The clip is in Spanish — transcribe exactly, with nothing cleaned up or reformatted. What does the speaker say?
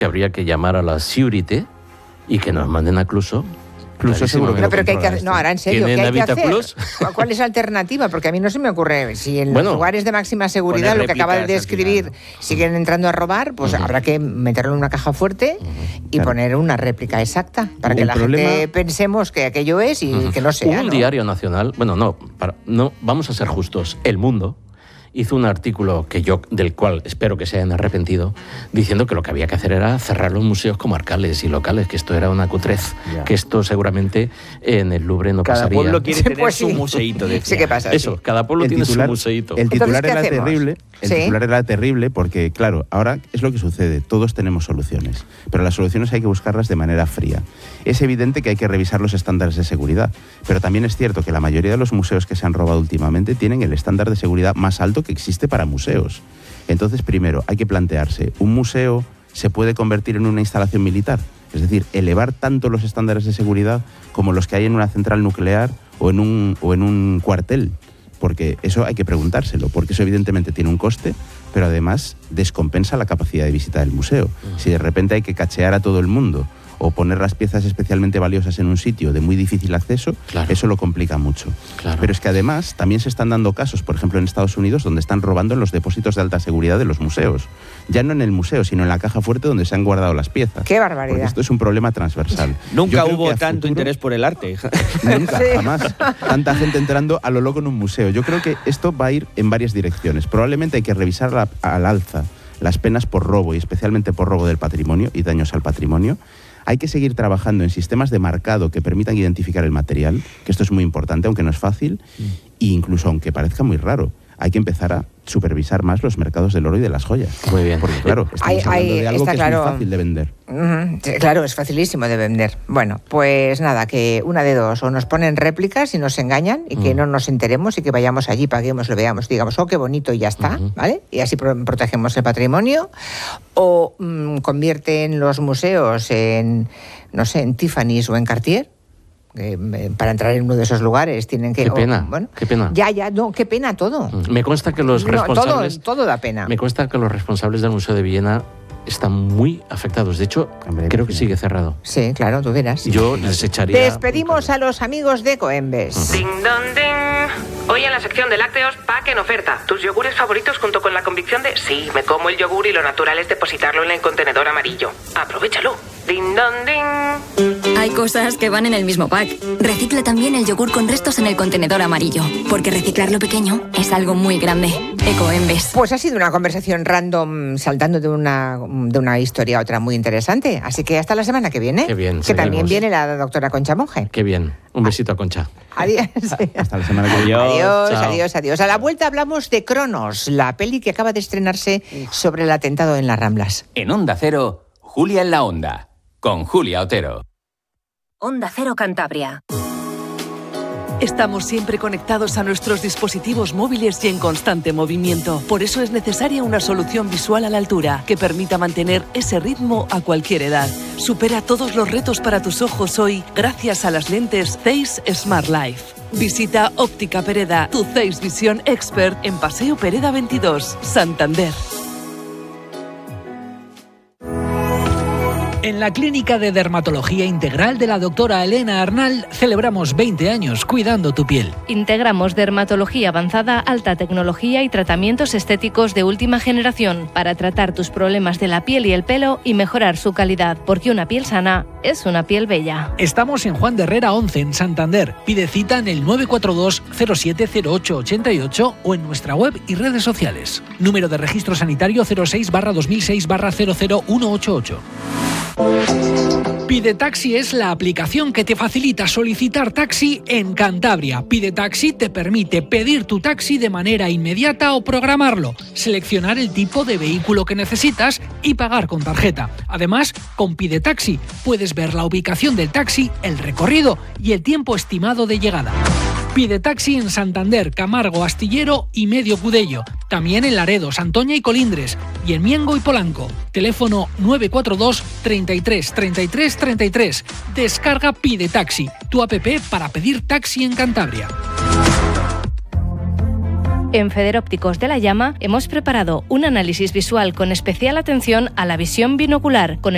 que habría que llamar a la Security y que nos manden a Cluso. Cluso seguro que no, lo pero que hay que hacer, no, ahora en serio, ¿qué hay que hacer? ¿Cuál es la alternativa? Porque a mí no se me ocurre, si en bueno, los lugares de máxima seguridad, lo que acaba de describir, siguen entrando a robar, pues uh-huh. habrá que meterlo en una caja fuerte uh-huh. y claro. poner una réplica exacta, para que el la problema... gente pensemos que aquello es y uh-huh. que no sea. Hubo un ¿no? diario nacional, bueno, no, para, no, vamos a ser justos, El Mundo hizo un artículo que yo, del cual espero que se hayan arrepentido, diciendo que lo que había que hacer era cerrar los museos comarcales y locales, que esto era una cutrez, yeah. que esto seguramente en el Louvre no cada pasaría. Cada pueblo quiere tener pues su sí. museíto. Sí que pasa. Eso, sí. cada pueblo el tiene titular, su museíto. El titular Entonces, era hacemos? terrible, el ¿Sí? titular era terrible porque, claro, ahora es lo que sucede, todos tenemos soluciones, pero las soluciones hay que buscarlas de manera fría. Es evidente que hay que revisar los estándares de seguridad, pero también es cierto que la mayoría de los museos que se han robado últimamente tienen el estándar de seguridad más alto que existe para museos. Entonces, primero, hay que plantearse, ¿un museo se puede convertir en una instalación militar? Es decir, elevar tanto los estándares de seguridad como los que hay en una central nuclear o en un, o en un cuartel. Porque eso hay que preguntárselo, porque eso evidentemente tiene un coste, pero además descompensa la capacidad de visita del museo. Si de repente hay que cachear a todo el mundo o poner las piezas especialmente valiosas en un sitio de muy difícil acceso, claro. eso lo complica mucho. Claro. Pero es que además también se están dando casos, por ejemplo en Estados Unidos, donde están robando en los depósitos de alta seguridad de los museos. Ya no en el museo, sino en la caja fuerte donde se han guardado las piezas. ¡Qué barbaridad! Porque esto es un problema transversal. Nunca hubo tanto futuro, interés por el arte. Nunca, sí. jamás. Tanta gente entrando a lo loco en un museo. Yo creo que esto va a ir en varias direcciones. Probablemente hay que revisar la, al alza las penas por robo, y especialmente por robo del patrimonio y daños al patrimonio. Hay que seguir trabajando en sistemas de marcado que permitan identificar el material, que esto es muy importante, aunque no es fácil, mm. e incluso aunque parezca muy raro. Hay que empezar a supervisar más los mercados del oro y de las joyas. Muy bien. Porque claro, estamos hay, hablando hay, de algo que claro. es muy fácil de vender. Uh-huh. Sí, claro, es facilísimo de vender. Bueno, pues nada, que una de dos, o nos ponen réplicas y nos engañan y que uh-huh. no nos enteremos y que vayamos allí, paguemos, lo veamos, digamos, oh, qué bonito y ya está, uh-huh. ¿vale? Y así pro- protegemos el patrimonio. O mmm, convierten los museos en, no sé, en Tiffany's o en Cartier. Eh, para entrar en uno de esos lugares tienen que... Qué pena, oh, bueno, qué pena. Ya, ya, no, qué pena todo. Me consta que los no, responsables... Todo, todo da pena. Me consta que los responsables del Museo de Villena están muy afectados. De hecho, Hombre, creo que sigue cerrado. Sí, claro, tú verás. Yo les echaría... Despedimos a los amigos de Coembes. Uh-huh. Ding dong ding. Hoy en la sección de lácteos, pack en oferta. Tus yogures favoritos junto con la convicción de sí, me como el yogur y lo natural es depositarlo en el contenedor amarillo. Aprovechalo. Ding dong ding. Hay cosas que van en el mismo pack. Recicla también el yogur con restos en el contenedor amarillo, porque reciclar lo pequeño es algo muy grande. Ecoembes. Pues ha sido una conversación random, saltando de una, de una historia a otra muy interesante. Así que hasta la semana que viene. Qué bien. Que seguimos. También viene la doctora Concha Monge. Qué bien. Un besito a Concha. Adiós. Hasta la semana que viene. Adiós, Chao. adiós, adiós. A la vuelta hablamos de Cronos, la peli que acaba de estrenarse sobre el atentado en las Ramblas. En Onda Cero, Julia en la Onda, con Julia Otero. Onda Cero Cantabria. Estamos siempre conectados a nuestros dispositivos móviles y en constante movimiento. Por eso es necesaria una solución visual a la altura que permita mantener ese ritmo a cualquier edad. Supera todos los retos para tus ojos hoy gracias a las lentes Zeiss Smart Life. Visita Óptica Pereda, tu Zeiss Visión Expert en Paseo Pereda veintidós, Santander. En la Clínica de Dermatología Integral de la doctora Elena Arnal celebramos veinte años cuidando tu piel. Integramos dermatología avanzada, alta tecnología y tratamientos estéticos de última generación para tratar tus problemas de la piel y el pelo y mejorar su calidad, porque una piel sana es una piel bella. Estamos en Juan de Herrera once, en Santander. Pide cita en el nueve cuatro dos cero siete cero ocho ocho ocho o en nuestra web y redes sociales. Número de registro sanitario cero seis barra dos mil seis barra cero cero uno ocho ocho. Pide Taxi es la aplicación que te facilita solicitar taxi en Cantabria. Pide Taxi te permite pedir tu taxi de manera inmediata o programarlo, seleccionar el tipo de vehículo que necesitas y pagar con tarjeta. Además, con Pide Taxi puedes ver la ubicación del taxi, el recorrido y el tiempo estimado de llegada. Pide Taxi en Santander, Camargo, Astillero y Medio Cudello. También en Laredo, Santoña y Colindres. Y en Miengo y Polanco. Teléfono nueve cuatro dos treinta y tres treinta y tres treinta y tres. Descarga Pide Taxi, tu app para pedir taxi en Cantabria. En Federópticos de la Llama hemos preparado un análisis visual con especial atención a la visión binocular, con el